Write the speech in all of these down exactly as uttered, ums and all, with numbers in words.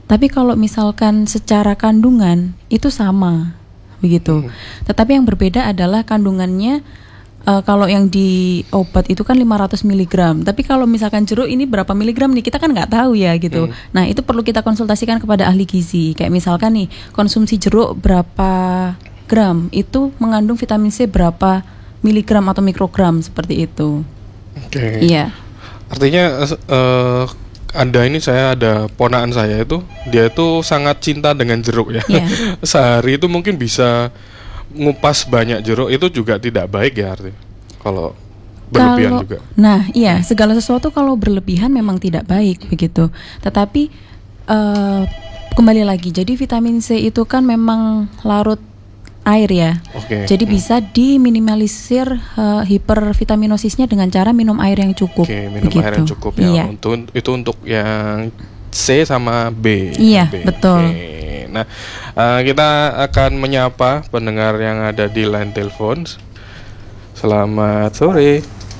Tapi kalau misalkan secara kandungan itu sama, begitu. Hmm. Tetapi yang berbeda adalah kandungannya. Uh, kalau yang di obat itu kan lima ratus miligram. Tapi kalau misalkan jeruk ini berapa miligram nih, kita kan nggak tahu ya gitu. Hmm. Nah itu perlu kita konsultasikan kepada ahli gizi. Kayak misalkan nih, konsumsi jeruk berapa gram itu mengandung vitamin C berapa miligram atau mikrogram, seperti itu. Oke. Okay. Iya. Artinya uh, ada ini saya ada ponakan saya itu, dia itu sangat cinta dengan jeruk ya. Yeah. Sehari itu mungkin bisa ngupas banyak jeruk, itu juga tidak baik ya artinya kalau berlebihan kalau, juga. Nah iya, segala sesuatu kalau berlebihan memang tidak baik begitu. Tetapi uh, kembali lagi, jadi vitamin C itu kan memang larut air ya. Okay. Jadi hmm. bisa diminimalisir uh, hipervitaminosisnya dengan cara minum air yang cukup. Oke, minum begitu. air yang cukup ya. Iya. Untuk itu untuk yang C sama B. Iya, B. betul. Okay. Nah, uh, kita akan menyapa pendengar yang ada di line telepon. Selamat sore.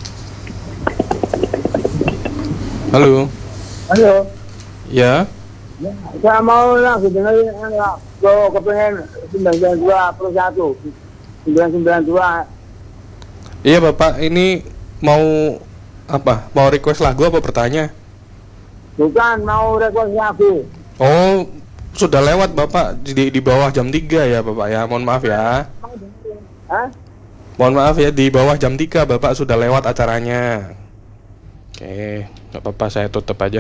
Halo. Halo. Ya. Ya, saya mau langsung dengerin anak. Kalau kepengen sembilan sembilan dua plus satu sembilan sembilan dua. Iya Bapak, ini mau apa? Mau request lagu apa bertanya? Bukan, mau request lagu. Oh, sudah lewat Bapak di, di bawah jam tiga ya Bapak ya. Mohon maaf ya. Hah? Mohon maaf ya, di bawah jam tiga Bapak sudah lewat acaranya. Oke, nggak apa-apa, saya tutup aja.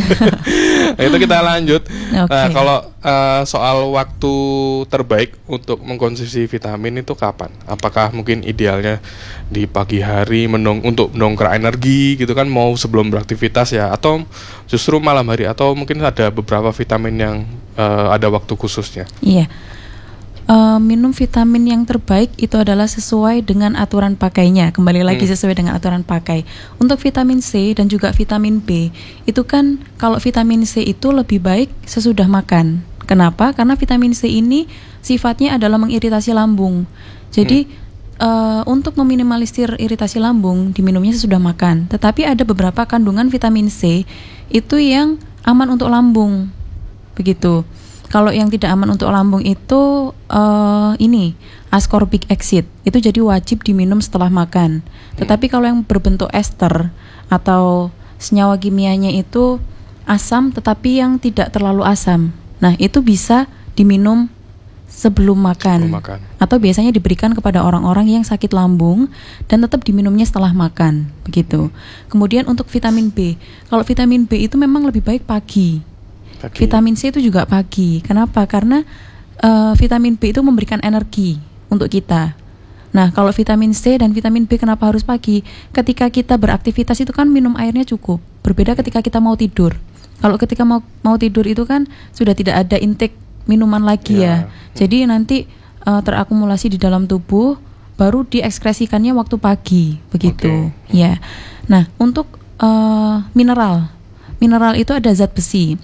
Itu kita lanjut. Okay. Nah, kalau uh, soal waktu terbaik untuk mengkonsumsi vitamin itu kapan? Apakah mungkin idealnya di pagi hari menong untuk mendongkrak energi gitu kan, mau sebelum beraktivitas ya, atau justru malam hari, atau mungkin ada beberapa vitamin yang uh, ada waktu khususnya? Iya. Uh, minum vitamin yang terbaik itu adalah sesuai dengan aturan pakainya. Kembali lagi hmm. sesuai dengan aturan pakai. Untuk vitamin C dan juga vitamin B, itu kan kalau vitamin C itu lebih baik sesudah makan. Kenapa? Karena vitamin C ini sifatnya adalah mengiritasi lambung. Jadi hmm. uh, untuk meminimalisir iritasi lambung, diminumnya sesudah makan. Tetapi ada beberapa kandungan vitamin C itu yang aman untuk lambung. Begitu. Kalau yang tidak aman untuk lambung itu uh, ini ascorbic acid, itu jadi wajib diminum setelah makan. Tetapi kalau yang berbentuk ester atau senyawa kimianya itu asam tetapi yang tidak terlalu asam, nah itu bisa diminum sebelum makan, sebelum makan. Atau biasanya diberikan kepada orang-orang yang sakit lambung dan tetap diminumnya setelah makan, begitu. Kemudian untuk vitamin B, kalau vitamin B itu memang lebih baik pagi. Pagi. Vitamin C itu juga pagi. Kenapa? Karena uh, vitamin B itu memberikan energi untuk kita. Nah, kalau vitamin C dan vitamin B kenapa harus pagi? Ketika kita beraktivitas itu kan minum airnya cukup. Berbeda ketika kita mau tidur. Kalau ketika mau mau tidur itu kan sudah tidak ada intake minuman lagi ya. ya. Jadi nanti uh, terakumulasi di dalam tubuh, baru diekskresikannya waktu pagi, begitu. Okay. Ya. Nah, untuk uh, mineral, mineral itu ada zat besi.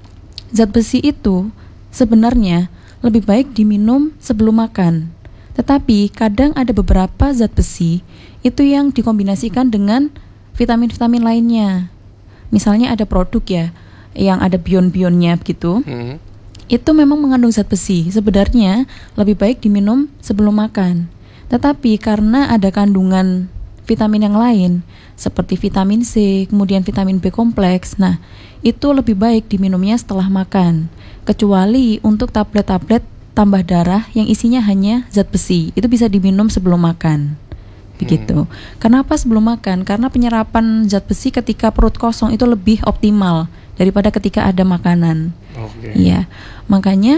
Zat besi itu sebenarnya lebih baik diminum sebelum makan. Tetapi kadang ada beberapa zat besi itu yang dikombinasikan dengan vitamin-vitamin lainnya. Misalnya ada produk ya yang ada bion-bionnya begitu. Hmm. Itu memang mengandung zat besi. Sebenarnya lebih baik diminum sebelum makan. Tetapi karena ada kandungan vitamin yang lain seperti vitamin C, kemudian vitamin B kompleks. Nah, itu lebih baik diminumnya setelah makan. Kecuali untuk tablet-tablet tambah darah yang isinya hanya zat besi, itu bisa diminum sebelum makan. Begitu. Hmm. Kenapa sebelum makan? Karena penyerapan zat besi ketika perut kosong itu lebih optimal daripada ketika ada makanan. Oke. Iya. Makanya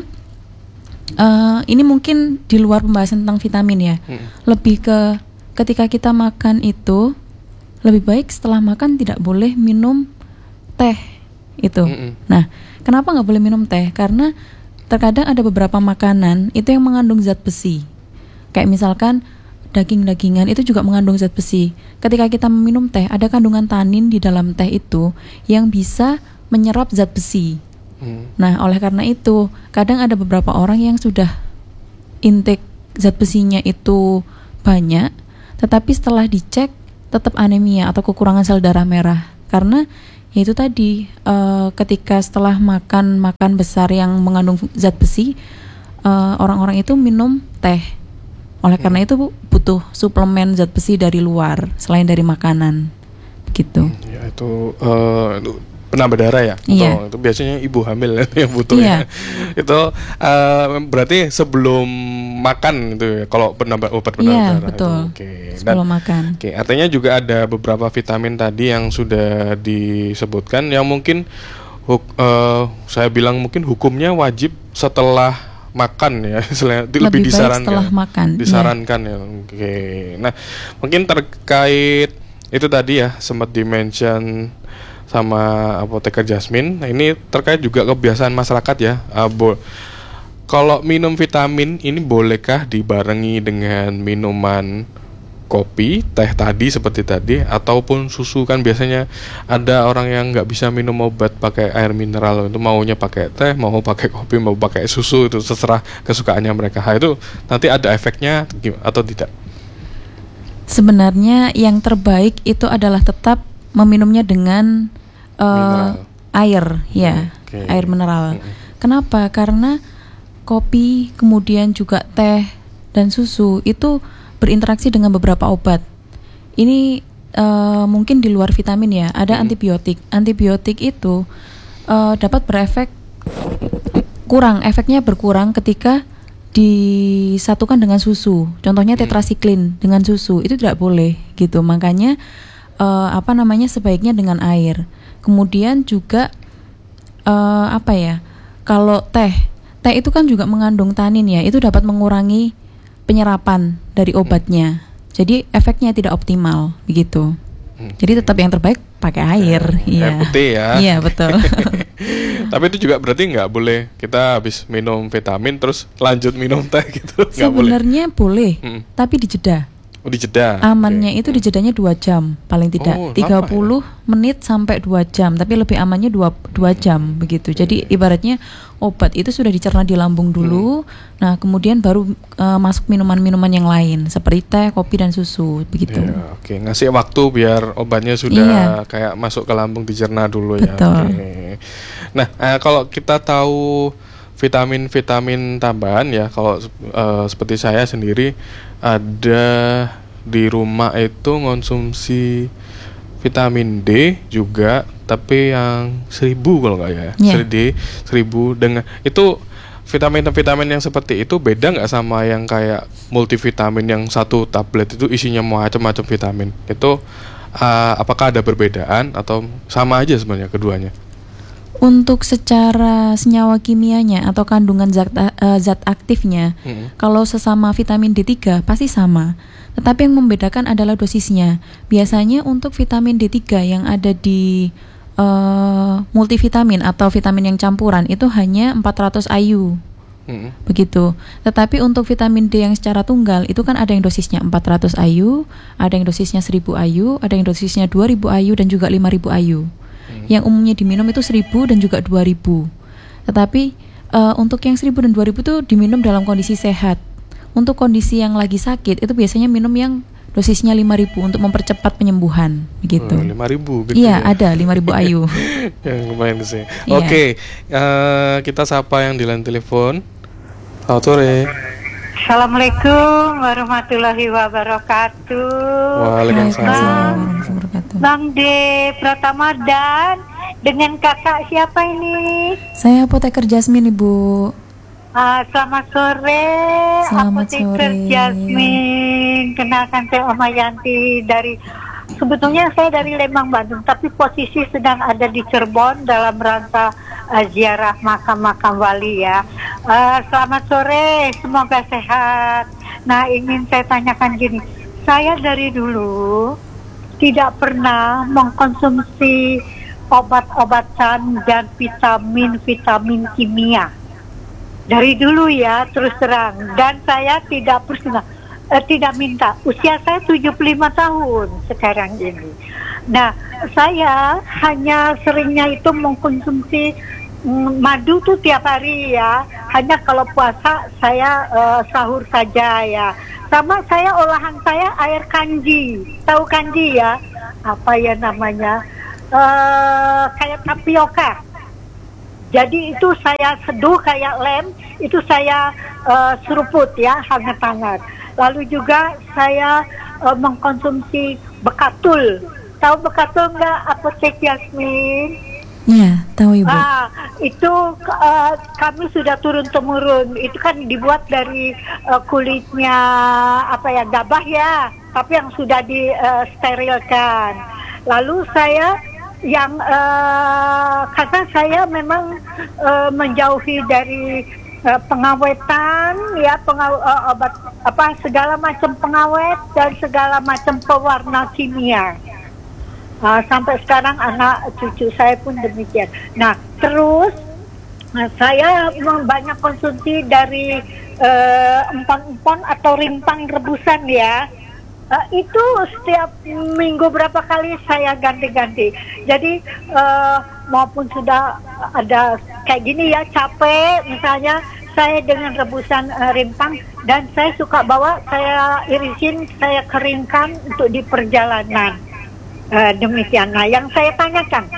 uh, ini mungkin di luar pembahasan tentang vitamin ya. Hmm. Lebih ke ketika kita makan itu lebih baik setelah makan tidak boleh minum teh itu. Mm-mm. Nah, kenapa nggak boleh minum teh? Karena terkadang ada beberapa makanan itu yang mengandung zat besi. Kayak misalkan daging-dagingan itu juga mengandung zat besi. Ketika kita meminum teh, ada kandungan tanin di dalam teh itu yang bisa menyerap zat besi. Mm. Nah, oleh karena itu, kadang ada beberapa orang yang sudah intake zat besinya itu banyak, tetapi setelah dicek tetap anemia atau kekurangan sel darah merah. Karena Yaitu tadi uh, ketika setelah makan makan besar yang mengandung zat besi, uh, orang-orang itu minum teh. Oleh karena itu butuh suplemen zat besi dari luar selain dari makanan, gitu. Hmm, ya itu uh, penambah darah ya, iya. Atau itu biasanya ibu hamil yang butuh iya. ya. Itu uh, berarti sebelum makan itu ya, kalau penambah obat penambah iya, darah. Betul. Oke. Okay. Sebelum Dan, makan. Oke, okay. Artinya juga ada beberapa vitamin tadi yang sudah disebutkan yang mungkin huk, uh, saya bilang mungkin hukumnya wajib setelah makan ya, lebih, lebih disarankan. Setelah makan. Disarankan ya. ya. Oke. Okay. Nah, mungkin terkait itu tadi ya sempat di-mention sama apoteker Jasmine. Nah, ini terkait juga kebiasaan masyarakat ya. Uh, bo- kalau minum vitamin ini bolehkah dibarengi dengan minuman kopi, teh tadi seperti tadi, ataupun susu? Kan biasanya ada orang yang nggak bisa minum obat pakai air mineral, itu maunya pakai teh, mau pakai kopi, mau pakai susu, itu terserah kesukaannya mereka. Nah, itu nanti ada efeknya atau tidak? Sebenarnya yang terbaik itu adalah tetap meminumnya dengan uh, air, ya, okay. air mineral. Mm-hmm. Kenapa? Karena kopi, kemudian juga teh dan susu itu berinteraksi dengan beberapa obat. Ini uh, mungkin di luar vitamin ya. Ada mm-hmm. antibiotik. Antibiotik itu uh, dapat berefek kurang, efeknya berkurang ketika disatukan dengan susu. Contohnya tetrasiklin dengan susu itu tidak boleh gitu. Makanya uh, apa namanya sebaiknya dengan air. Kemudian juga uh, apa ya? Kalau teh, teh itu kan juga mengandung tanin ya. Itu dapat mengurangi penyerapan dari obatnya. Jadi efeknya tidak optimal begitu. Jadi tetap yang terbaik pakai air. Iya. Air putih ya. Iya, betul. Tapi itu juga berarti nggak boleh kita habis minum vitamin terus lanjut minum teh gitu. Sebenarnya boleh, boleh hmm. tapi dijeda. Oh, dijeda. Amannya okay. itu dijedanya dua jam paling tidak. Oh, tiga puluh ya? Menit sampai dua jam, tapi lebih amannya dua jam begitu. Jadi ibaratnya obat itu sudah dicerna di lambung dulu. Hmm. Nah, kemudian baru uh, masuk minuman-minuman yang lain seperti teh, kopi dan susu begitu. Ya, oke, okay. Ngasih waktu biar obatnya sudah iya. kayak masuk ke lambung dicerna dulu. Betul. Ya. Okay. Nah, uh, kalau kita tahu vitamin-vitamin tambahan ya, kalau uh, seperti saya sendiri ada di rumah itu konsumsi vitamin D juga, tapi yang seribu kalau nggak ya, yeah. D seribu dengan itu vitamin-vitamin yang seperti itu beda nggak sama yang kayak multivitamin yang satu tablet itu isinya macam-macam vitamin itu, uh, apakah ada perbedaan atau sama aja sebenarnya keduanya? Untuk secara senyawa kimianya atau kandungan zat, uh, zat aktifnya, hmm. kalau sesama vitamin D tiga pasti sama. Tetapi yang membedakan adalah dosisnya. Biasanya untuk vitamin D tiga yang ada di uh, multivitamin atau vitamin yang campuran itu hanya empat ratus I U. Hmm. Begitu. Tetapi untuk vitamin D yang secara tunggal itu kan ada yang dosisnya empat ratus I U, ada yang dosisnya seribu I U, ada yang dosisnya dua ribu I U dan juga lima ribu I U. Yang umumnya diminum itu seribu dan juga dua ribu. Tetapi uh, untuk yang seribu dan dua ribu itu diminum dalam kondisi sehat. Untuk kondisi yang lagi sakit itu biasanya minum yang dosisnya lima ribu untuk mempercepat penyembuhan begitu. Oh, lima ribu gitu. Iya, ya? Ada lima ribu I U. Yang lumayan sih. Oke, okay. uh, kita sapa yang di line telepon. Selamat sore. Assalamualaikum warahmatullahi wabarakatuh. Waalaikumsalam. Bang D Pratama dan dengan kakak siapa ini? Saya apoteker Jasmine, Ibu. Uh, selamat sore. Selamat apoteker sore. Jasmine. Kenalkan saya Oma Yanti dari, sebetulnya saya dari Lembang, Bandung, tapi posisi sedang ada di Cirebon dalam rangka uh, ziarah makam-makam wali ya. Uh, selamat sore, semoga sehat. Nah, ingin saya tanyakan gini, saya dari dulu tidak pernah mengkonsumsi obat-obatan dan vitamin-vitamin kimia. Dari dulu ya, terus terang. Dan saya tidak pernah, eh, tidak minta. Usia saya tujuh puluh lima tahun sekarang ini. Nah, saya hanya seringnya itu mengkonsumsi mm, madu tuh tiap hari ya. Hanya kalau puasa saya uh, sahur saja ya. Sama saya olahan saya air kanji, tahu kanji ya? Apa ya namanya? uh, kayak tapioka. Jadi itu saya seduh kayak lem, itu saya uh, seruput ya, hangat-hangat. Lalu juga saya uh, mengkonsumsi bekatul. Tahu bekatul nggak, apotek Yasmin? Iya, tahu Ibu. Ah, itu uh, kami sudah turun temurun. Itu kan dibuat dari uh, kulitnya apa ya, gabah ya, tapi yang sudah disterilkan. Lalu saya yang uh, karena saya memang uh, menjauhi dari uh, pengawetan ya, pengaw uh, obat apa segala macam pengawet dan segala macam pewarna kimia. Uh, sampai sekarang anak cucu saya pun demikian. Nah, terus uh, saya memang banyak konsumsi dari uh, empon-empon atau rimpang rebusan ya. Uh, itu setiap minggu berapa kali saya ganti-ganti. Jadi uh, maupun sudah ada kayak gini ya, capek misalnya, saya dengan rebusan uh, rimpang, dan saya suka bawa, saya irisin, saya keringkan untuk di perjalanan. Uh, demikian. Nah, yang saya tanyakan,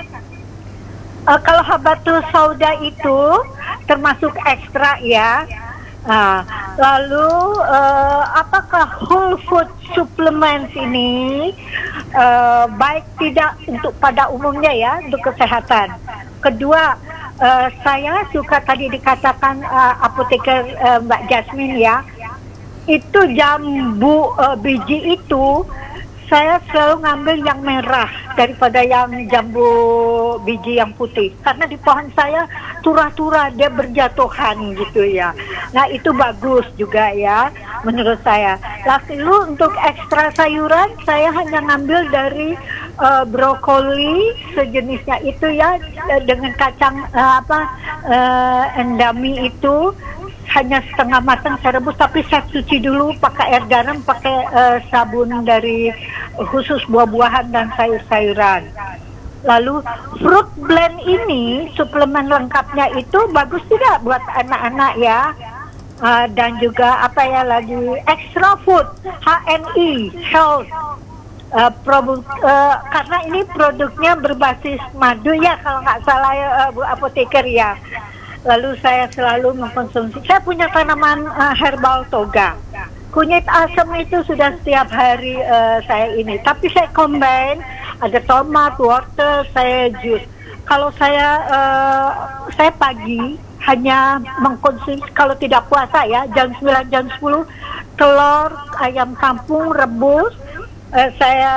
uh, kalau habatus sauda itu termasuk ekstra ya. Nah, lalu uh, apakah whole food supplements ini uh, baik tidak untuk pada umumnya ya, untuk kesehatan? Kedua, uh, saya suka tadi dikatakan uh, apoteker uh, Mbak Jasmine ya, itu jambu uh, biji itu saya selalu ngambil yang merah daripada yang jambu biji yang putih, karena di pohon saya turah-turah dia berjatuhan gitu ya. Nah, itu bagus juga ya menurut saya. Lalu untuk ekstra sayuran saya hanya ngambil dari uh, brokoli sejenisnya itu ya, dengan kacang uh, apa uh, endami itu. Hanya setengah matang saya rebus, tapi saya cuci dulu pakai air garam, pakai uh, sabun dari khusus buah-buahan dan sayur-sayuran. Lalu fruit blend ini, suplemen lengkapnya itu bagus tidak buat anak-anak ya. Uh, dan juga apa ya lagi, extra food, H N I, health. Uh, produk, uh, karena ini produknya berbasis madu ya, kalau nggak salah ya, uh, Bu Apoteker ya. Lalu saya selalu mengkonsumsi, saya punya tanaman uh, herbal toga. Kunyit asam itu sudah setiap hari uh, saya ini. Tapi saya combine, ada tomat, wortel, saya jus. Kalau saya uh, saya pagi hanya mengkonsumsi, kalau tidak puasa ya, jam sembilan, jam sepuluh, telur ayam kampung rebus. Uh, saya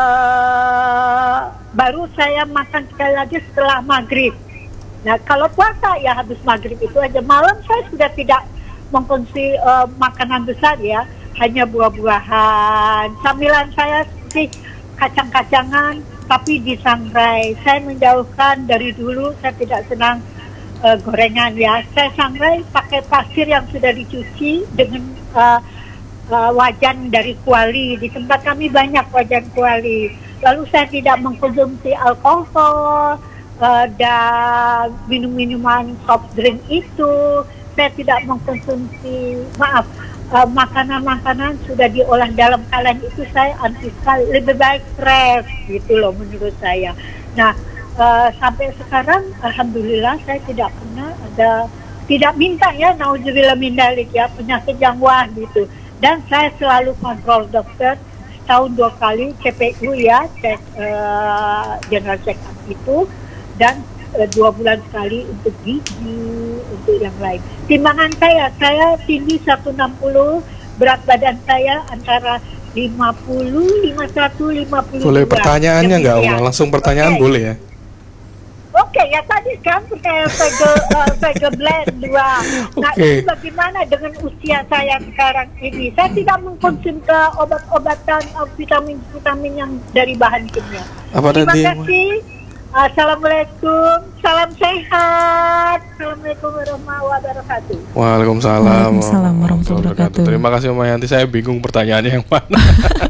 uh, baru saya makan sekali lagi setelah maghrib. Nah, kalau puasa ya habis maghrib itu aja. Malam saya sudah tidak mengkonsumsi uh, makanan besar ya, hanya buah-buahan. Camilan saya seperti kacang-kacangan, tapi disangrai. Saya menjauhkan dari dulu, saya tidak senang uh, gorengan ya. Saya sangrai pakai pasir yang sudah dicuci dengan uh, uh, wajan dari kuali. Di tempat kami banyak wajan kuali. Lalu saya tidak mengkonsumsi alkohol. Uh, dan minum-minuman soft drink itu saya tidak mengkonsumsi, maaf, uh, makanan-makanan sudah diolah dalam kalian itu saya anti sekali, lebih baik fresh gitu loh menurut saya. Nah, uh, sampai sekarang alhamdulillah saya tidak pernah ada, tidak minta ya, nauzubillah min dzalik ya, penyakit yang wah gitu. Dan saya selalu kontrol dokter setahun dua kali C P U ya, cek uh, general check up itu, dan e, dua bulan sekali untuk gigi, untuk yang lain. Timbangan saya, saya tinggi seratus enam puluh, berat badan saya antara lima puluh, lima puluh satu, lima puluh dua. Boleh pertanyaannya nggak, Uma? Langsung pertanyaan okay. Boleh ya? Oke, okay, ya tadi kan kayak Vega, uh, Vega Blend dua. Nah, okay. Ini bagaimana dengan usia saya sekarang ini? Saya tidak mengkonsumsi uh, obat-obatan, uh, vitamin-vitamin yang dari bahan kimia. Apa Terima tadi, kasih. Assalamualaikum, salam sehat. Assalamualaikum warahmatullahi wabarakatuh. Waalaikumsalam, Waalaikumsalam warahmatullahi wabarakatuh. Terima kasih Uma Yanti, saya bingung pertanyaannya yang mana.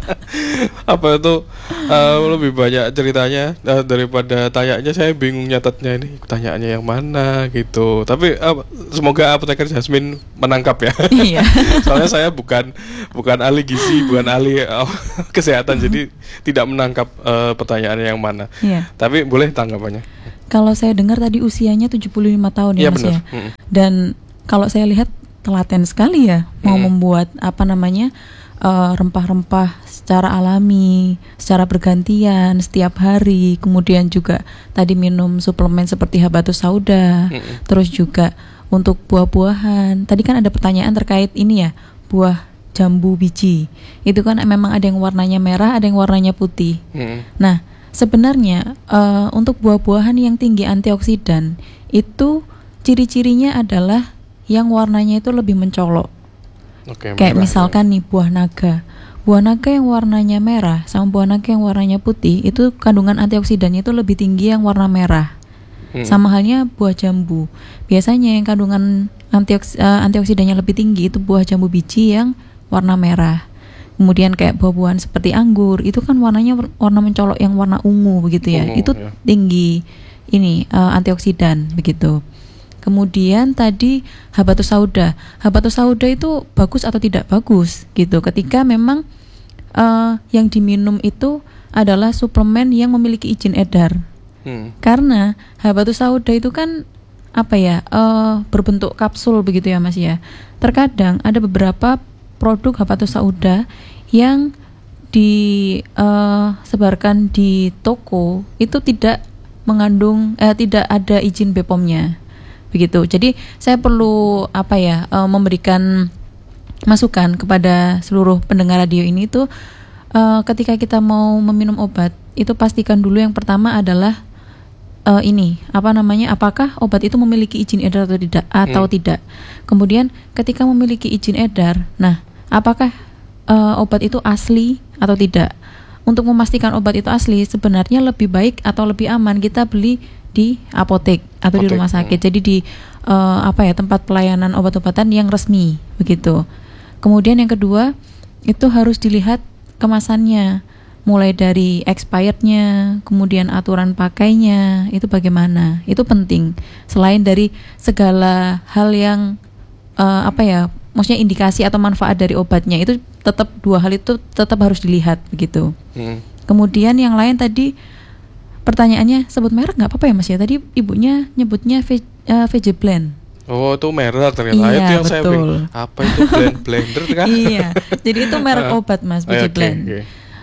Apa itu uh, lebih banyak ceritanya uh, daripada tanyanya. Saya bingung nyatetnya ini tanyaannya yang mana gitu. Tapi uh, semoga apoteker Jasmine menangkap ya. Iya. Soalnya saya bukan bukan ahli gizi, bukan ahli uh, kesehatan, jadi tidak menangkap uh, pertanyaannya yang mana. Iya. Tapi boleh tanggapannya. Kalau saya dengar tadi usianya tujuh puluh lima tahun ya, ya Mas benar. ya. Hmm. Dan kalau saya lihat telaten sekali ya, mau hmm. membuat apa namanya uh, rempah-rempah secara alami, secara bergantian setiap hari. Kemudian juga tadi minum suplemen seperti habatus sauda. hmm. Terus juga untuk buah-buahan. Tadi kan ada pertanyaan terkait ini ya, buah jambu biji. Itu kan memang ada yang warnanya merah, ada yang warnanya putih. hmm. Nah, sebenarnya uh, untuk buah-buahan yang tinggi antioksidan itu ciri-cirinya adalah yang warnanya itu lebih mencolok. Oke, kayak merah, misalkan ya. nih buah naga. Buah naga yang warnanya merah sama buah naga yang warnanya putih itu kandungan antioksidannya itu lebih tinggi yang warna merah. Hmm. Sama halnya buah jambu. Biasanya yang kandungan antioks- uh, antioksidannya lebih tinggi itu buah jambu biji yang warna merah. Kemudian kayak buah-buahan seperti anggur itu kan warnanya warna mencolok yang warna ungu begitu ya. Ungu, itu ya. tinggi ini uh, antioksidan begitu. Kemudian tadi habatus sauda. Habatus sauda itu bagus atau tidak bagus gitu. Ketika memang uh, yang diminum itu adalah suplemen yang memiliki izin edar. Hmm. Karena habatus sauda itu kan apa ya uh, berbentuk kapsul begitu ya Mas ya. Terkadang ada beberapa produk habatus sauda yang disebarkan uh, di toko itu tidak mengandung eh, tidak ada izin B P O M-nya begitu. Jadi saya perlu apa ya uh, memberikan masukan kepada seluruh pendengar radio ini tuh uh, ketika kita mau meminum obat itu pastikan dulu yang pertama adalah uh, ini apa namanya apakah obat itu memiliki izin edar atau tidak atau hmm. tidak. Kemudian ketika memiliki izin edar, nah apakah uh, obat itu asli atau tidak? Untuk memastikan obat itu asli, sebenarnya lebih baik atau lebih aman kita beli di apotek atau apotek. Di rumah sakit. Jadi di uh, apa ya tempat pelayanan obat-obatan yang resmi begitu. Kemudian yang kedua itu harus dilihat kemasannya, mulai dari expirednya, kemudian aturan pakainya itu bagaimana. Itu penting. Selain dari segala hal yang uh, apa ya maksudnya indikasi atau manfaat dari obatnya itu tetap dua hal itu tetap harus dilihat begitu. Hmm. Kemudian yang lain tadi pertanyaannya sebut merek nggak apa-apa ya Mas ya? Tadi ibunya nyebutnya ve, uh, Vegeblend. Oh itu merek ternyata. Iya, itu yang betul. Saya bingung. Apa itu blend blender kan? Iya. Jadi itu merek obat Mas Vegeblend. Okay, okay.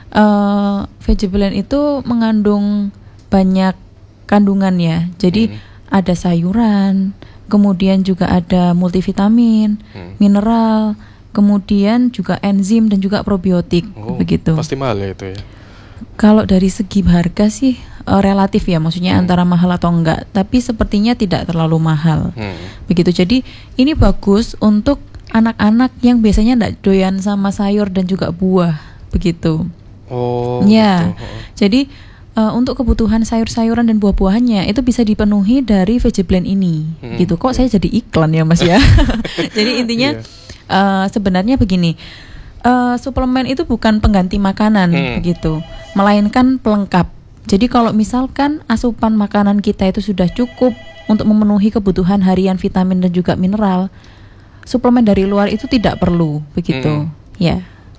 uh, Vegeblend itu mengandung banyak kandungan ya. Jadi hmm. ada sayuran. Kemudian juga ada multivitamin, hmm. mineral, kemudian juga enzim dan juga probiotik oh, begitu. Pasti mahal ya itu ya. Kalau dari segi harga sih uh, relatif ya, maksudnya hmm. antara mahal atau enggak, tapi sepertinya tidak terlalu mahal. Hmm. Begitu. Jadi ini bagus untuk anak-anak yang biasanya enggak doyan sama sayur dan juga buah, begitu. Oh. Ya. Gitu. Jadi Uh, untuk kebutuhan sayur-sayuran dan buah-buahannya itu bisa dipenuhi dari Vegeblend ini, hmm. gitu. Kok saya jadi iklan ya Mas ya? Jadi intinya yeah. uh, sebenarnya begini, uh, suplemen itu bukan pengganti makanan, hmm. begitu, melainkan pelengkap. Jadi kalau misalkan asupan makanan kita itu sudah cukup untuk memenuhi kebutuhan harian vitamin dan juga mineral, suplemen dari luar itu tidak perlu, begitu, hmm. ya.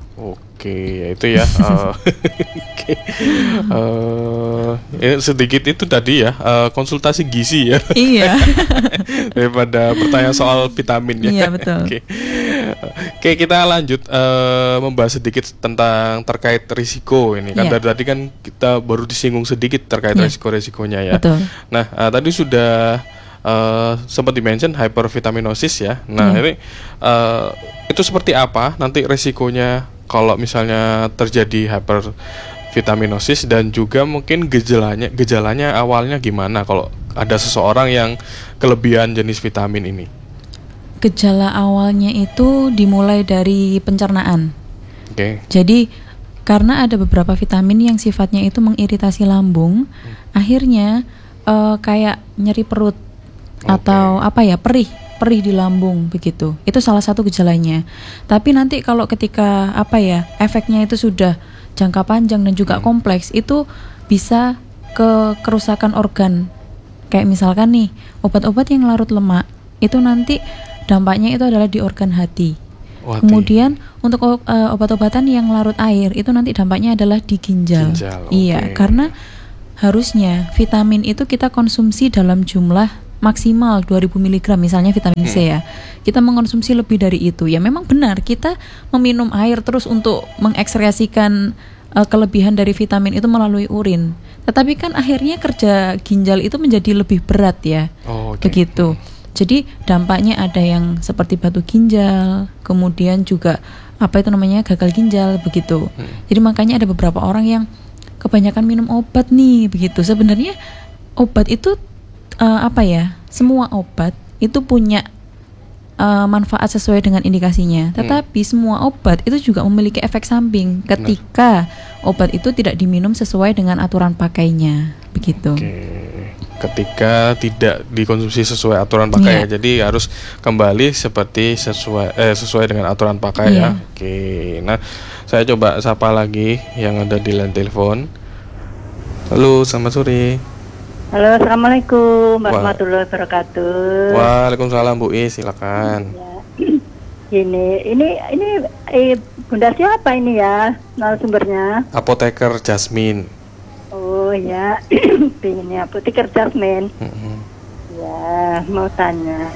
Oke, itu ya. uh, okay. uh, ya, sedikit itu tadi ya uh, konsultasi gizi ya. Iya. Daripada pertanyaan soal vitamin ya. Iya betul. Oke, okay. okay, kita lanjut uh, membahas sedikit tentang terkait risiko ini kan. Yeah. Dari tadi kan kita baru disinggung sedikit terkait yeah. risiko-risikonya ya. Betul. Nah uh, tadi sudah uh, sempat dimention hypervitaminosis ya. Nah yeah. ini uh, itu seperti apa nanti risikonya kalau misalnya terjadi hypervitaminosis dan juga mungkin gejalanya gejalanya awalnya gimana kalau ada seseorang yang kelebihan jenis vitamin ini? Gejala awalnya itu dimulai dari pencernaan. Oke. Okay. Jadi karena ada beberapa vitamin yang sifatnya itu mengiritasi lambung, hmm. akhirnya uh, kayak nyeri perut okay. atau apa ya perih. perih di lambung begitu. Itu salah satu gejalanya. Tapi nanti kalau ketika apa ya efeknya itu sudah jangka panjang dan juga hmm. kompleks itu bisa ke kerusakan organ. Kayak misalkan nih, obat-obat yang larut lemak itu nanti dampaknya itu adalah di organ hati. Wati. Kemudian untuk uh, obat-obatan yang larut air itu nanti dampaknya adalah di ginjal. ginjal iya, okay. Karena harusnya vitamin itu kita konsumsi dalam jumlah maksimal dua ribu miligram misalnya vitamin C ya. Kita mengkonsumsi lebih dari itu. Ya memang benar kita meminum air terus untuk mengekskresikan uh, kelebihan dari vitamin itu melalui urin. Tetapi kan akhirnya kerja ginjal itu menjadi lebih berat ya. Oh, okay. Begitu. Jadi dampaknya ada yang seperti batu ginjal, kemudian juga apa itu namanya gagal ginjal begitu. Hmm. Jadi makanya ada beberapa orang yang kebanyakan minum obat nih begitu. Sebenarnya obat itu uh, apa ya? Semua obat itu punya uh, manfaat sesuai dengan indikasinya. Tetapi hmm. semua obat itu juga memiliki efek samping ketika Benar. obat itu tidak diminum sesuai dengan aturan pakainya begitu. Okay. Ketika tidak dikonsumsi sesuai aturan pakai yeah. ya, jadi harus kembali seperti sesuai eh, sesuai dengan aturan pakai yeah. ya. Oke, nah saya coba sapa lagi yang ada di line telepon. Halo, selamat sore. Halo, assalamualaikum warahmatullahi wabarakatuh. Waalaikumsalam Bu I, silakan. Ya. Ini, ini, ini eh, Bunda siapa ini ya narasumbernya? Apoteker Jasmine. Oh ya, pengennya apoteker Jasmine. Mm-hmm. Ya, mau tanya.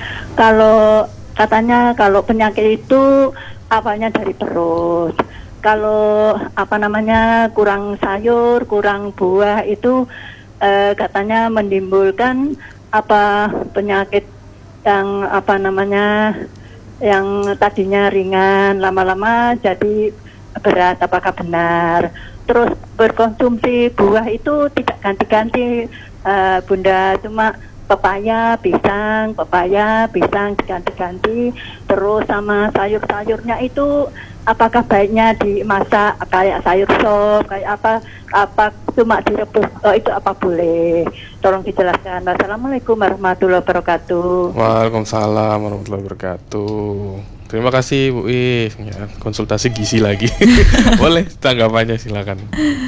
Kalau katanya kalau penyakit itu awalnya dari perut. Kalau apa namanya kurang sayur, kurang buah itu eh, katanya menimbulkan apa penyakit yang apa namanya yang tadinya ringan lama-lama jadi berat. Apakah benar? Terus berkonsumsi buah itu tidak ganti-ganti uh, Bunda, cuma pepaya, pisang, pepaya, pisang diganti-ganti. Terus sama sayur-sayurnya itu apakah baiknya dimasak kayak sayur sop, kayak apa apa cuma direbus, oh, itu apa boleh? Tolong dijelaskan. Assalamualaikum warahmatullahi wabarakatuh. Waalaikumsalam warahmatullahi wabarakatuh. Terima kasih Bu I, ya, konsultasi gizi lagi. Boleh tanggapannya silakan.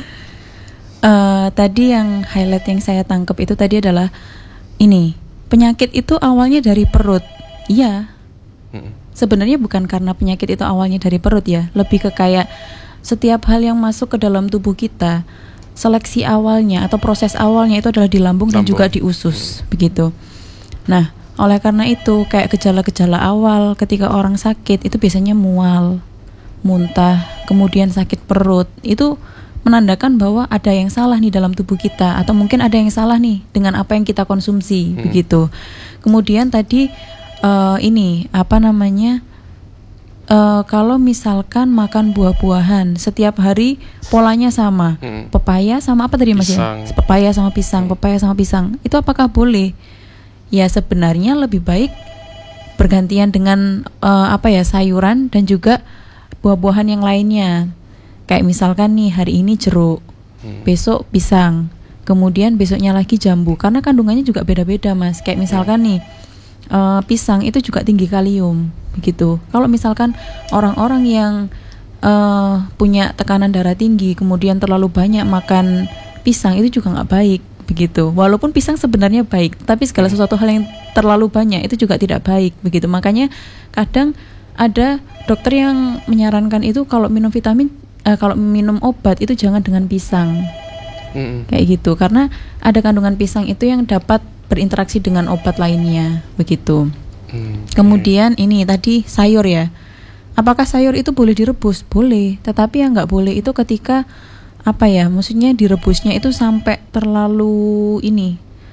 Uh, tadi yang highlight yang saya tangkap itu tadi adalah ini penyakit itu awalnya dari perut. Iya. Hmm. Sebenarnya bukan karena penyakit itu awalnya dari perut ya, lebih ke kayak setiap hal yang masuk ke dalam tubuh kita, seleksi awalnya atau proses awalnya itu adalah di lambung, lambung. dan juga di usus, hmm. begitu. Nah. Oleh karena itu, kayak gejala-gejala awal ketika orang sakit itu biasanya mual, muntah, kemudian sakit perut. Itu menandakan bahwa ada yang salah nih dalam tubuh kita, atau mungkin ada yang salah nih dengan apa yang kita konsumsi, hmm. begitu. Kemudian tadi uh, ini apa namanya? Uh, kalau misalkan makan buah-buahan setiap hari polanya sama, hmm. pepaya sama apa tadi Mas ya? Pepaya sama pisang, hmm. pepaya sama pisang. Itu apakah boleh? Ya sebenarnya lebih baik bergantian dengan uh, apa ya sayuran dan juga buah-buahan yang lainnya. Kayak misalkan nih hari ini jeruk, hmm. besok pisang, kemudian besoknya lagi jambu. Karena kandungannya juga beda-beda Mas. Kayak misalkan nih uh, pisang itu juga tinggi kalium, begitu. Kalau misalkan orang-orang yang uh, punya tekanan darah tinggi, kemudian terlalu banyak makan pisang itu juga nggak baik. Begitu. Walaupun pisang sebenarnya baik, tapi segala sesuatu hal yang terlalu banyak itu juga tidak baik, begitu. Makanya kadang ada dokter yang menyarankan itu kalau minum vitamin, eh, kalau minum obat itu jangan dengan pisang, mm-hmm. kayak gitu. Karena ada kandungan pisang itu yang dapat berinteraksi dengan obat lainnya, begitu. Mm-hmm. Kemudian ini tadi sayur ya. Apakah sayur itu boleh direbus? Boleh. Tetapi yang nggak boleh itu ketika apa ya, maksudnya direbusnya itu sampai terlalu ini,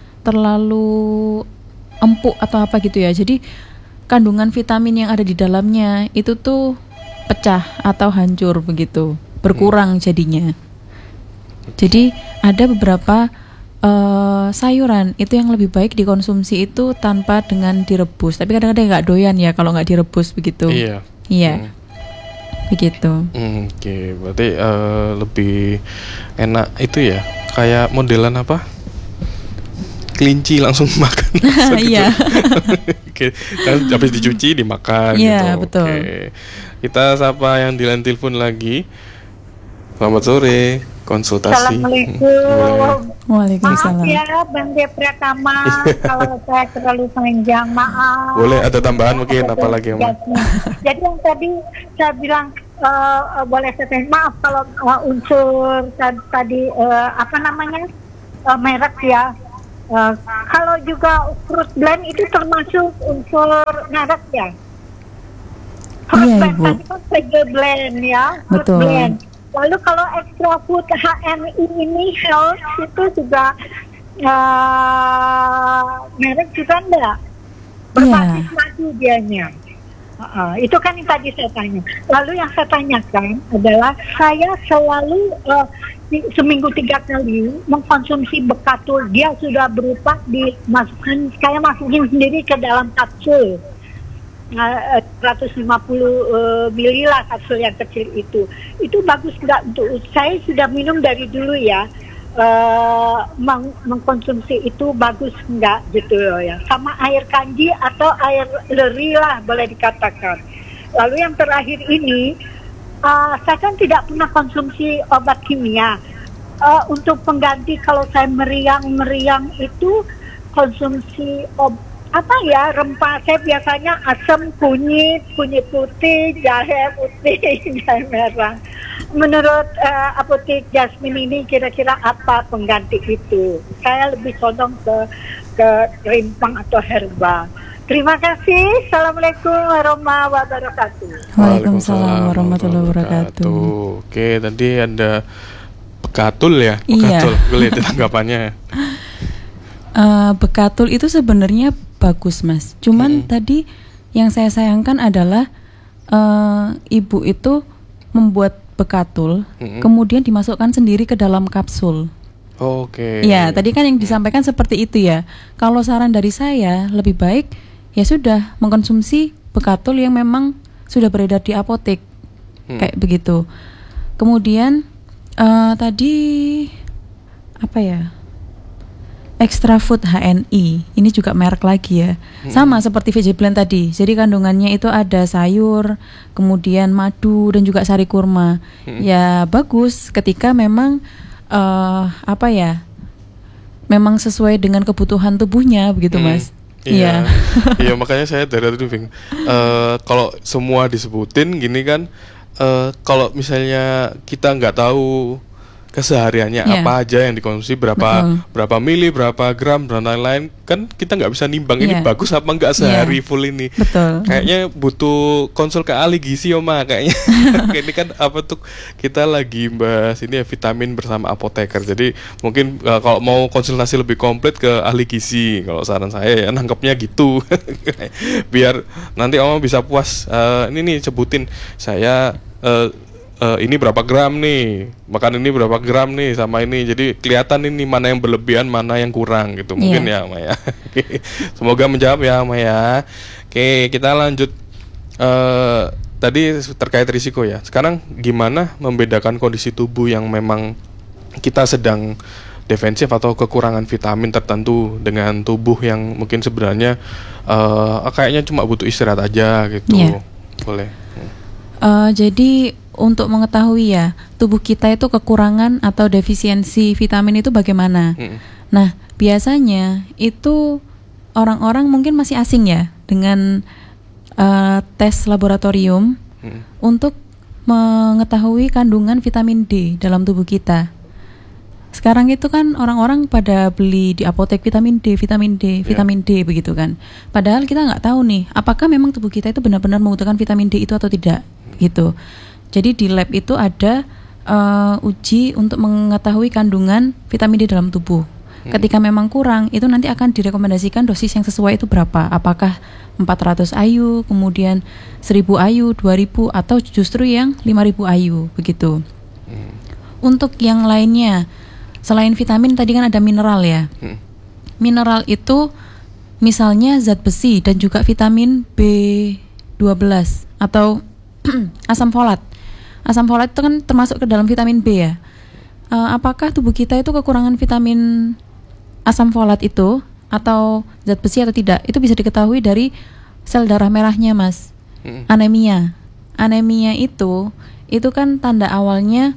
terlalu empuk atau apa gitu ya. Jadi kandungan vitamin yang ada di dalamnya itu tuh pecah atau hancur begitu, berkurang jadinya. Jadi ada beberapa uh, sayuran itu yang lebih baik dikonsumsi itu tanpa dengan direbus. Tapi kadang-kadang nggak doyan ya kalau nggak direbus begitu. Iya. Iya. Hmm. Begitu. Hmm, Oke, okay. Berarti uh, lebih enak itu ya, kayak modelan apa? Kelinci langsung makan. Iya. Oke, kan habis dicuci dimakan yeah, gitu. Betul. Oke. Okay. Kita sapa yang di line telepon lagi. Selamat sore. Konsultasi. Assalamualaikum. Waalaikumsalam. Maaf ya Bang De Pratama kalau saya terlalu panjang, maaf. Boleh ada tambahan mungkin apa lagi Om? Jadi yang tadi saya bilang uh, uh, boleh saya tanya, maaf kalau uh, unsur tadi uh, apa namanya uh, merek ya. Uh, kalau juga fruit blend itu termasuk unsur merek ya? Fruit Iya, blend Ibu. tadi kan Vega blend ya, fruit Betul. blend. Lalu kalau extra food H M I ini health itu juga uh, merek juga enggak? Berbasis madu dianya. Uh, itu kan yang tadi saya tanya. Lalu yang saya tanyakan adalah saya selalu uh, di, seminggu tiga kali mengkonsumsi bekatul. Dia sudah berupa dimasukkan, saya masukin sendiri ke dalam kapsul. Uh, seratus lima puluh uh, mili lah kapsul yang kecil itu. Itu bagus nggak untuk saya sudah minum dari dulu ya. Uh, meng- mengkonsumsi itu bagus nggak gitu loh ya. Sama air kanji atau air leri lah boleh dikatakan. Lalu yang terakhir ini, uh, saya kan tidak pernah konsumsi obat kimia. Uh, untuk pengganti kalau saya meriang-meriang itu konsumsi obat apa ya, rempah. Saya biasanya asam, kunyit, kunyit putih, jahe putih, jahe merah. Menurut uh, apotek Jasmine ini kira-kira apa pengganti itu? Saya lebih condong ke ke rimpang atau herba. Terima kasih. Assalamualaikum warahmatullahi wabarakatuh. Waalaikumsalam warahmatullahi wabarakatuh. Oke, tadi ada bekatul ya, bekatul. Iya. Boleh tanggapannya. Uh, bekatul itu sebenarnya bagus Mas. Cuman hmm. tadi yang saya sayangkan adalah uh, ibu itu membuat bekatul, hmm. kemudian dimasukkan sendiri ke dalam kapsul. Oke. Okay. Ya, tadi kan yang disampaikan hmm. seperti itu ya. Kalau saran dari saya lebih baik ya sudah mengkonsumsi bekatul yang memang sudah beredar di apotek, hmm. kayak begitu. Kemudian uh, tadi apa ya? Extra Food H N I, ini juga merek lagi ya. Hmm. Sama seperti Vega Blend tadi. Jadi kandungannya itu ada sayur, kemudian madu dan juga sari kurma. Hmm. Ya bagus ketika memang uh, apa ya? Memang sesuai dengan kebutuhan tubuhnya begitu, hmm. Mas. Iya. Iya, makanya saya dari tadi bingung. Uh, kalau semua disebutin gini kan, uh, kalau misalnya kita nggak tahu kesehariannya yeah. apa aja yang dikonsumsi, berapa Betul. berapa mili, berapa gram dan lain-lain, kan kita nggak bisa nimbang yeah. ini bagus apa enggak sehari yeah. full ini. Betul. Kayaknya butuh konsul ke ahli gizi Oma kayaknya. Ini kan apa tuh, kita lagi bahas ini ya, vitamin bersama apoteker. Jadi mungkin uh, kalau mau konsultasi lebih komplit ke ahli gizi, kalau saran saya ya nangkepnya gitu. Biar nanti Oma bisa puas. Uh, ini nih sebutin saya uh, Uh, ini berapa gram nih, makan ini berapa gram nih sama ini, jadi kelihatan ini mana yang berlebihan, mana yang kurang gitu. Mungkin yeah. ya Maya. Semoga menjawab ya Maya. Oke, kita lanjut. Uh, tadi terkait risiko ya. Sekarang gimana membedakan kondisi tubuh yang memang kita sedang defensif atau kekurangan vitamin tertentu dengan tubuh yang mungkin sebenarnya uh, kayaknya cuma butuh istirahat aja gitu. Yeah. Boleh. Hmm. Uh, jadi untuk mengetahui ya tubuh kita itu kekurangan atau defisiensi vitamin itu bagaimana. Mm. Nah biasanya itu orang-orang mungkin masih asing ya dengan uh, tes laboratorium mm. untuk mengetahui kandungan vitamin D dalam tubuh kita. Sekarang itu kan orang-orang pada beli di apotek vitamin D, vitamin D, yeah. vitamin D begitu kan. Padahal kita nggak tahu nih apakah memang tubuh kita itu benar-benar membutuhkan vitamin D itu atau tidak gitu. Jadi di lab itu ada uh, uji untuk mengetahui kandungan vitamin D dalam tubuh. Hmm. Ketika memang kurang, itu nanti akan direkomendasikan dosis yang sesuai itu berapa. Apakah empat ratus I U, kemudian seribu I U, dua ribu, atau justru yang lima ribu I U, begitu. Hmm. Untuk yang lainnya, selain vitamin tadi kan ada mineral ya. Hmm. Mineral itu misalnya zat besi dan juga vitamin B dua belas atau asam folat. Asam folat itu kan termasuk ke dalam vitamin B ya. Uh, apakah tubuh kita itu kekurangan vitamin asam folat itu atau zat besi atau tidak? Itu bisa diketahui dari sel darah merahnya, Mas. Hmm. Anemia. Anemia itu itu kan tanda awalnya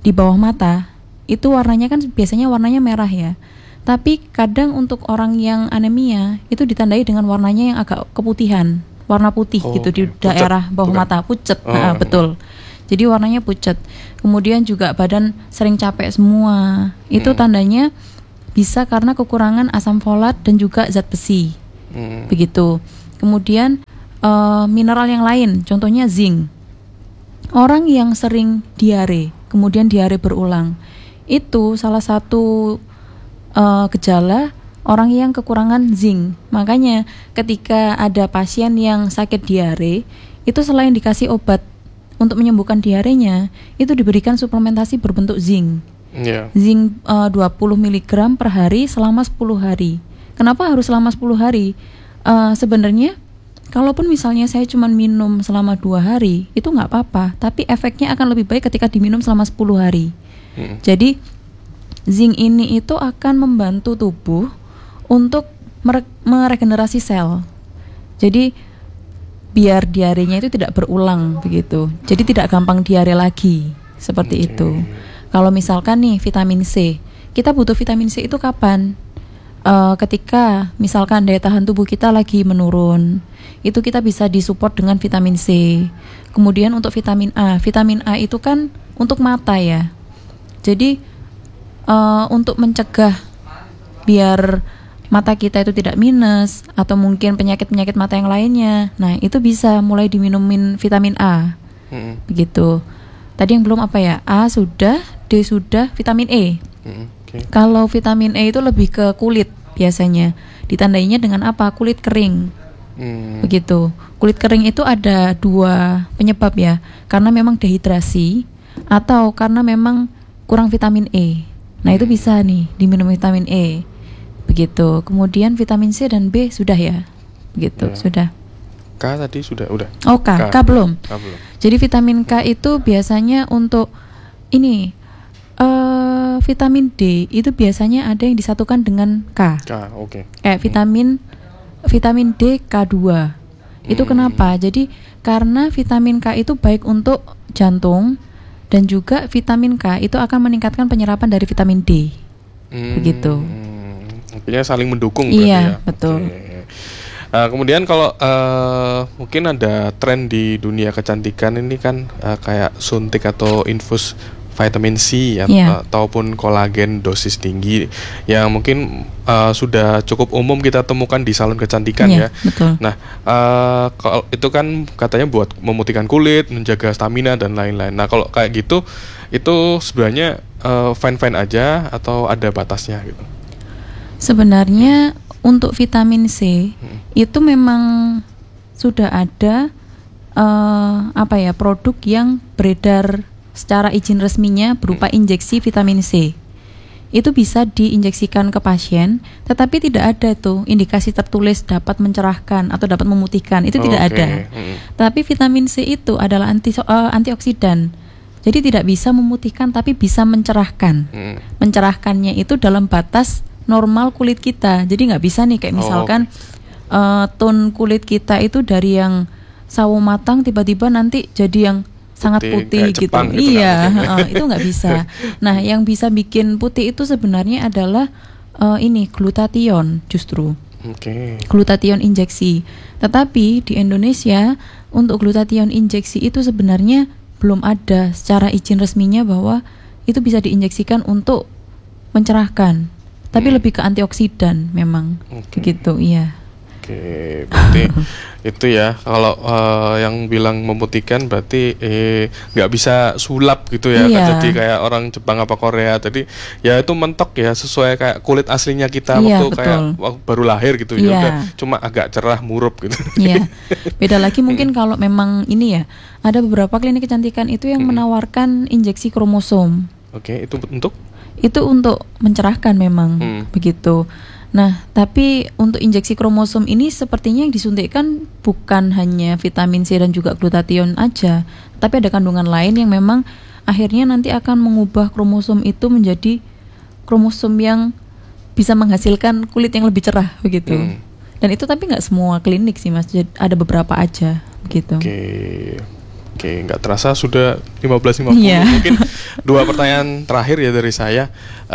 di bawah mata itu warnanya kan biasanya warnanya merah ya. Tapi kadang untuk orang yang anemia itu ditandai dengan warnanya yang agak keputihan, warna putih oh, gitu di pucet, daerah bawah bukan? Mata, pucet. Oh. Nah, betul. Jadi warnanya pucet. Kemudian juga badan sering capek semua. Itu hmm. tandanya bisa karena kekurangan asam folat dan juga zat besi. Hmm. Begitu. Kemudian uh, mineral yang lain, contohnya zinc. Orang yang sering diare, kemudian diare berulang, itu salah satu Uh, gejala orang yang kekurangan zinc. Makanya ketika ada pasien yang sakit diare, itu selain dikasih obat untuk menyembuhkan diarenya, itu diberikan suplementasi berbentuk zinc. Yeah. Zinc uh, dua puluh miligram per hari selama sepuluh hari. Kenapa harus selama sepuluh hari? Uh, sebenarnya kalaupun misalnya saya cuma minum selama dua hari, itu nggak apa-apa, tapi efeknya akan lebih baik ketika diminum selama sepuluh hari. Hmm. Jadi zinc ini itu akan membantu tubuh untuk mere- meregenerasi sel. Jadi biar diarenya itu tidak berulang begitu. Jadi tidak gampang diare lagi seperti okay. itu. Kalau misalkan nih vitamin C, kita butuh vitamin C itu kapan? Uh, ketika misalkan daya tahan tubuh kita lagi menurun, itu kita bisa disupport dengan vitamin C. Kemudian untuk vitamin A, vitamin A itu kan untuk mata ya. Jadi Uh, untuk mencegah biar mata kita itu tidak minus atau mungkin penyakit-penyakit mata yang lainnya, nah itu bisa mulai diminumin vitamin A. hmm. Begitu. Tadi yang belum apa ya, A sudah, D sudah, vitamin E. hmm. okay. Kalau vitamin E itu lebih ke kulit biasanya, ditandainya dengan apa? Kulit kering. hmm. Begitu. Kulit kering itu ada dua penyebab ya, karena memang dehidrasi atau karena memang kurang vitamin E. Nah itu bisa nih diminum vitamin E. Begitu. Kemudian vitamin C dan B sudah ya. Begitu, ya. Sudah. K tadi sudah, udah. Oh K, K, K belum. K belum. Jadi vitamin K itu biasanya untuk ini uh, vitamin D itu biasanya ada yang disatukan dengan K. K, oke. Okay. Kayak vitamin vitamin D K dua. Itu hmm. kenapa? Jadi karena vitamin K itu baik untuk jantung. Dan juga vitamin K itu akan meningkatkan penyerapan dari vitamin D. Hmm, Begitu. Artinya saling mendukung. Iya, ya? betul. Okay. Uh, kemudian kalau uh, mungkin ada tren di dunia kecantikan ini kan uh, kayak suntik atau infus vitamin C ya, yeah. ataupun kolagen dosis tinggi yang mungkin uh, sudah cukup umum kita temukan di salon kecantikan yeah, ya. Betul. Nah, uh, kalau itu kan katanya buat memutihkan kulit, menjaga stamina dan lain-lain. Nah, kalau kayak gitu itu sebenarnya uh, fine-fine aja atau ada batasnya gitu? Sebenarnya untuk vitamin C hmm. itu memang sudah ada uh, apa ya produk yang beredar secara izin resminya berupa injeksi vitamin C. Itu bisa diinjeksikan ke pasien, tetapi tidak ada tuh indikasi tertulis dapat mencerahkan atau dapat memutihkan. Itu oh, tidak okay. ada. Hmm. Tapi vitamin C itu adalah anti uh, antioksidan. Jadi tidak bisa memutihkan tapi bisa mencerahkan. Hmm. Mencerahkannya itu dalam batas normal kulit kita. Jadi nggak bisa nih kayak misalkan oh, okay. uh, tone kulit kita itu dari yang sawo matang tiba-tiba nanti jadi yang sangat putih, putih gitu. gitu. Iya, uh, itu nggak bisa. Nah, yang bisa bikin putih itu sebenarnya adalah uh, ini glutathione justru. Oke. Okay. Glutathione injeksi. Tetapi di Indonesia untuk glutathione injeksi itu sebenarnya belum ada secara izin resminya bahwa itu bisa diinjeksikan untuk mencerahkan. Tapi hmm. lebih ke antioksidan memang. Okay. Begitu, iya. Oke, berarti itu ya kalau uh, yang bilang memutihkan berarti eh nggak bisa sulap gitu ya, iya. jadi kayak orang Jepang apa Korea. Jadi ya itu mentok ya sesuai kayak kulit aslinya kita iya, waktu betul. kayak waktu baru lahir gitu iya. ya udah cuma agak cerah murup gitu. Iya. Beda lagi mungkin kalau memang ini ya ada beberapa klinik kecantikan itu yang hmm. menawarkan injeksi kromosom. Oke, itu untuk? Itu untuk mencerahkan memang hmm. begitu. Nah, tapi untuk injeksi kromosom ini sepertinya yang disuntikkan bukan hanya vitamin C dan juga glutathione aja, tapi ada kandungan lain yang memang akhirnya nanti akan mengubah kromosom itu menjadi kromosom yang bisa menghasilkan kulit yang lebih cerah begitu. Hmm. Dan itu tapi nggak semua klinik sih Mas, ada beberapa aja begitu. Oke. Oke, nggak terasa sudah lima belas lima puluh. Yeah. Mungkin dua pertanyaan terakhir ya dari saya.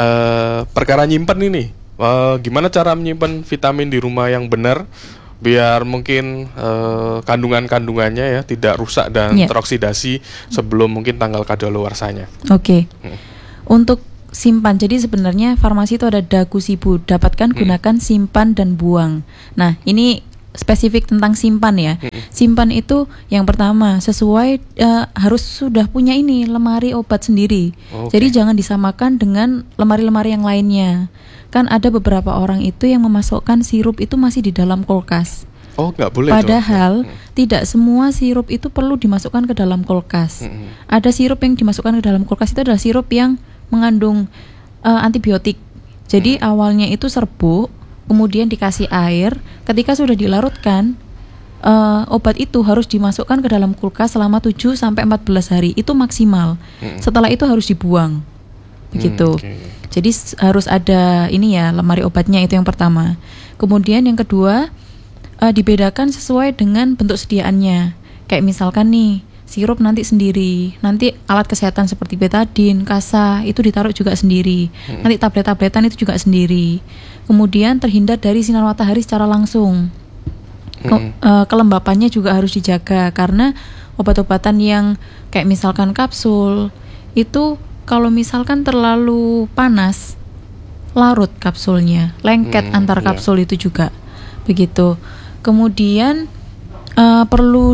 Uh, perkara nyimpen ini, uh, gimana cara menyimpan vitamin di rumah yang benar, biar mungkin uh, kandungan-kandungannya ya tidak rusak dan yeah. teroksidasi sebelum mungkin tanggal kadaluarsanya. Oke. Okay. Hmm. Untuk simpan, jadi sebenarnya farmasi itu ada dakusibu, dapatkan, gunakan, hmm. simpan dan buang. Nah, ini spesifik tentang simpan ya. Hmm. Simpan itu yang pertama sesuai uh, harus sudah punya ini lemari obat sendiri. Okay. Jadi jangan disamakan dengan lemari-lemari yang lainnya. Kan ada beberapa orang itu yang memasukkan sirup itu masih di dalam kulkas. Oh, nggak boleh. Padahal hmm. tidak semua sirup itu perlu dimasukkan ke dalam kulkas. Hmm. Ada sirup yang dimasukkan ke dalam kulkas itu adalah sirup yang mengandung uh, antibiotik. Jadi hmm. awalnya itu serbuk, kemudian dikasih air. Ketika sudah dilarutkan, uh, obat itu harus dimasukkan ke dalam kulkas selama tujuh sampai empat belas hari. Itu maksimal. Hmm. Setelah itu harus dibuang. Begitu. Hmm, okay. Jadi harus ada ini ya, lemari obatnya, itu yang pertama. Kemudian yang kedua, uh, dibedakan sesuai dengan bentuk sediaannya. Kayak misalkan nih, sirup nanti sendiri, nanti alat kesehatan seperti betadin, kasa itu ditaruh juga sendiri. Hmm. Nanti tablet-tabletan itu juga sendiri. Kemudian terhindar dari sinar matahari secara langsung. Ke, hmm. uh, kelembapannya juga harus dijaga, karena obat-obatan yang kayak misalkan kapsul itu kalau misalkan terlalu panas, larut kapsulnya, lengket hmm, antar kapsul yeah. itu juga. Begitu. Kemudian uh, perlu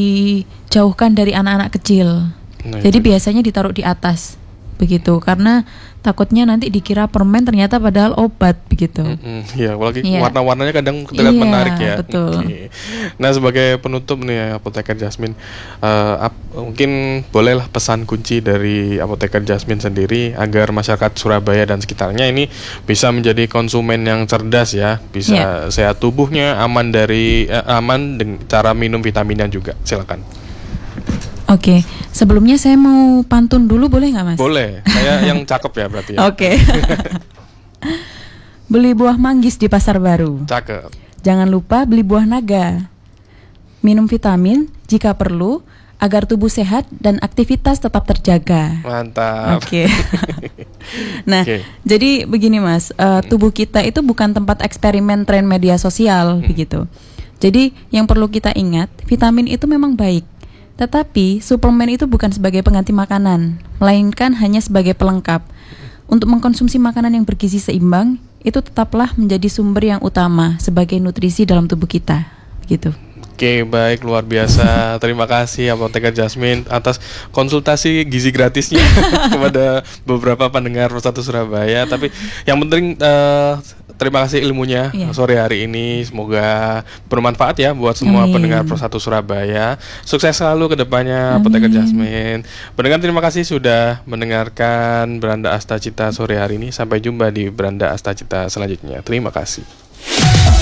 dijauhkan dari anak-anak kecil. Nah, jadi itu. Biasanya ditaruh di atas. Begitu, karena takutnya nanti dikira permen ternyata padahal obat begitu. Mm-hmm. Ya, apalagi yeah. warna-warnanya kadang terlihat yeah, menarik ya. Betul. Okay. Nah, sebagai penutup nih Apoteker Jasmine, uh, ap- mungkin bolehlah pesan kunci dari Apoteker Jasmine sendiri agar masyarakat Surabaya dan sekitarnya ini bisa menjadi konsumen yang cerdas ya, bisa yeah. sehat tubuhnya, aman dari uh, aman dengan cara minum vitaminnya juga. Silakan. Oke, okay. Sebelumnya saya mau pantun dulu, boleh nggak Mas? Boleh, saya yang cakep ya berarti ya. Oke. Okay. Beli buah manggis di pasar baru. Cakep. Jangan lupa beli buah naga. Minum vitamin jika perlu agar tubuh sehat dan aktivitas tetap terjaga. Mantap. Oke. Okay. Nah, okay. Jadi begini Mas, uh, tubuh kita itu bukan tempat eksperimen tren media sosial, hmm. begitu. Jadi yang perlu kita ingat, vitamin itu memang baik. Tetapi suplemen itu bukan sebagai pengganti makanan, melainkan hanya sebagai pelengkap. Untuk mengkonsumsi makanan yang bergizi seimbang, itu tetaplah menjadi sumber yang utama sebagai nutrisi dalam tubuh kita. Gitu. Oke, baik, luar biasa. Terima kasih Apoteker Jasmine atas konsultasi gizi gratisnya kepada beberapa pendengar Persatu Surabaya. Tapi yang penting uh, terima kasih ilmunya yeah. sore hari ini. Semoga bermanfaat ya buat semua Amin. Pendengar Persatu Surabaya. Sukses selalu ke depannya Apoteker Jasmine. Pendengar, terima kasih sudah mendengarkan Beranda Astacita sore hari ini. Sampai jumpa di Beranda Astacita selanjutnya. Terima kasih.